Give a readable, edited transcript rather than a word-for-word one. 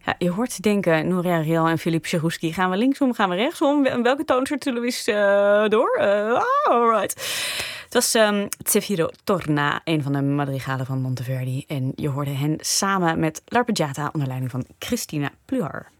Ja, je hoort ze denken, Nuria Rial en Philippe Cheruschi. Gaan we linksom, gaan we rechtsom? En welke toonsoort zullen we eens door? Alright. Het was Zefiro Torna, een van de madrigalen van Monteverdi. En je hoorde hen samen met L'Arpeggiata onder leiding van Cristina Pluhar.